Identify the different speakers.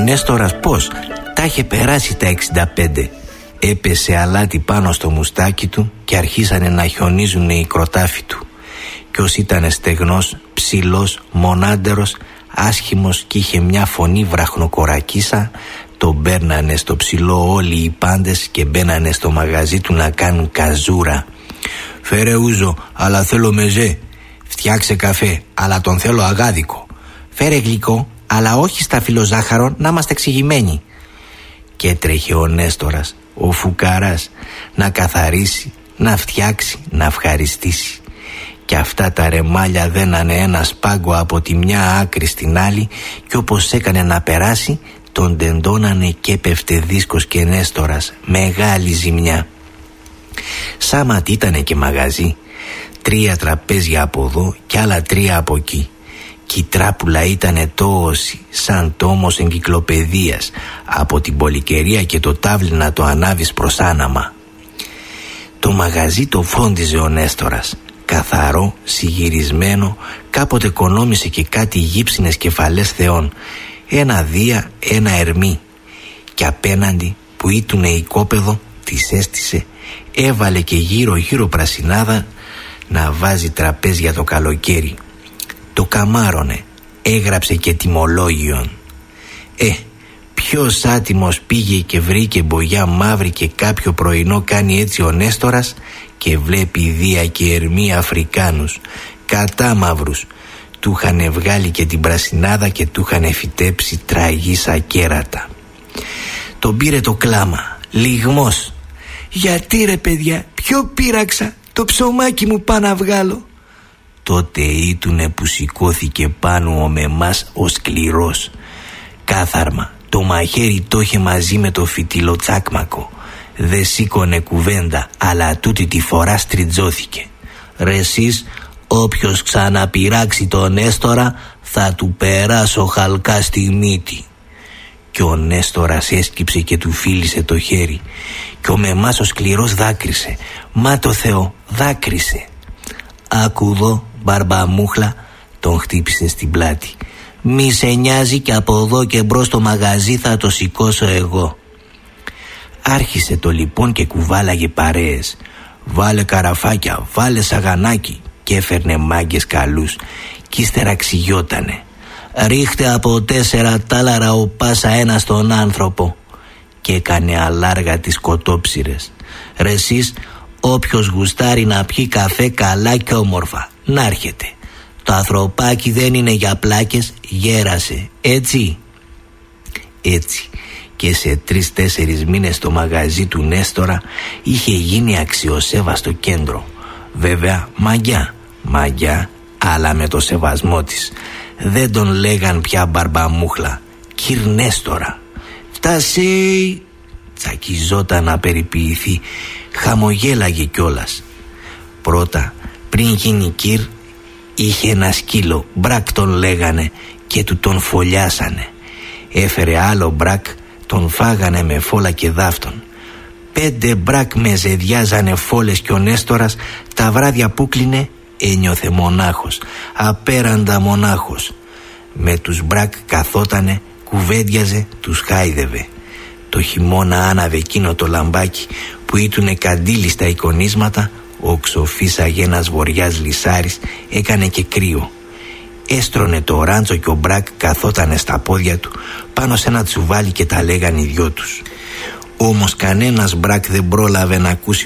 Speaker 1: Νέστορας πως τα είχε περάσει τα 65. Έπεσε αλάτι πάνω στο μουστάκι του και αρχίσανε να χιονίζουν οι κροτάφοι του. Κι ως ήταν στεγνός, ψηλός, μονάντερος, άσχημος και είχε μια φωνή βραχνοκορακίσα, τον μπέρνανε στο ψηλό όλοι οι πάντες και μπαίνανε στο μαγαζί του να κάνουν καζούρα. «Φέρε ούζο, αλλά θέλω μεζέ. Φτιάξε καφέ, αλλά τον θέλω αγάδικο. Φέρε γλυκό, αλλά όχι στα φιλοζάχαρο, να είμαστε εξηγημένοι». Και έτρεχε ο Νέστορας, ο φουκαράς, να καθαρίσει, να φτιάξει, να ευχαριστήσει. Και αυτά τα ρεμάλια δένανε ένα σπάγκο από τη μια άκρη στην άλλη, και όπως έκανε να περάσει, τον τεντώνανε και πέφτε δίσκος και Νέστορας, μεγάλη ζημιά. Σάματ ήτανε και μαγαζί, 3 τραπέζια από εδώ και άλλα 3 από εκεί. Κι η τράπουλα ήτανε τόση, σαν τόμος εγκυκλοπαιδείας, από την πολυκαιρία και το τάβλι να το ανάβεις προς άναμα. Το μαγαζί το φρόντιζε ο Νέστορας, καθαρό, συγυρισμένο, κάποτε κονόμησε και κάτι γύψινες κεφαλές θεών, 1 δία, 1 ερμή. Και απέναντι που ήτουνε οικόπεδο, τις έστησε, έβαλε και γύρω γύρω πρασινάδα να βάζει τραπέζια το καλοκαίρι. Το καμάρωνε, έγραψε και τιμολόγιον. Ποιος άτιμος πήγε και βρήκε μπογιά μαύρη και κάποιο πρωινό κάνει έτσι ο Νέστορας και βλέπει δία και ερμή Αφρικάνους, κατάμαυρους. Του είχανε βγάλει και την πρασινάδα και του είχανε φυτέψει τραγή σαν κέρατα. Τον πήρε το κλάμα, λιγμός. «Γιατί ρε παιδιά, ποιο πείραξα, το ψωμάκι μου πάω να βγάλω». Τότε ήτουνε που σηκώθηκε πάνω ο μεμάς ο σκληρός. Κάθαρμα, το μαχαίρι το είχε μαζί με το φυτιλοτσάκμακο. Δε σήκωνε κουβέντα, αλλά τούτη τη φορά στριτζώθηκε. «Ρε εσείς, όποιος ξαναπειράξει τον Νέστορα θα του περάσω χαλκά στη μύτη». Κι ο Νέστορας έσκυψε και του φίλησε το χέρι. Κι ο μεμάς ο σκληρός δάκρυσε. «Μα το Θεό, δάκρυσε». «Άκου εδώ, μπαρμπαμούχλα», τον χτύπησε στην πλάτη. «Μη σε νοιάζει και από εδώ και μπρος το μαγαζί θα το σηκώσω εγώ». Άρχισε το λοιπόν και κουβάλαγε παρέες. «Βάλε καραφάκια, βάλε σαγανάκι», και έφερνε μάγκες καλούς. Κι ύστερα ξυγιότανε. «Ρίχτε από 4 τάλαρα ο πάσα ένα στον άνθρωπο». Και έκανε αλάργα τις κοτόψιρες. «Ρε εσείς, όποιος γουστάρει να πιει καφέ καλά και όμορφα, να έρχεται. Το ανθρωπάκι δεν είναι για πλάκες, γέρασε, έτσι». Έτσι. Και σε 3-4 μήνες το μαγαζί του Νέστορα είχε γίνει αξιοσέβαστο κέντρο. Βέβαια μαγιά, αλλά με το σεβασμό της. Δεν τον λέγαν πια μπαρμπαμούχλα, «Κυρ Νέστορα». «Φτάσει», τσακιζόταν να περιποιηθεί, χαμογέλαγε κιόλας. Πρώτα, πριν γίνει κυρ, είχε ένα σκύλο, Μπρακ τον λέγανε, και του τον φωλιάσανε. Έφερε άλλο Μπρακ, τον φάγανε με φόλα και δάφτον. 5 Μπρακ μεζεδιάζανε φόλες κι ο Νέστορας τα βράδια που κλείνε ένιωθε μονάχος, απέραντα μονάχος. Με τους Μπρακ καθότανε, κουβέντιαζε, τους χάιδευε. Το χειμώνα άναβε εκείνο το λαμπάκι που ήτουνε καντήλι στα εικονίσματα, οξοφύσαγε ένας βοριάς λυσάρης, έκανε και κρύο. Έστρωνε το ράντσο και ο Μπρακ καθότανε στα πόδια του πάνω σε ένα τσουβάλι και τα λέγαν οι δυο τους. Όμως κανένας Μπρακ δεν πρόλαβε να ακούσει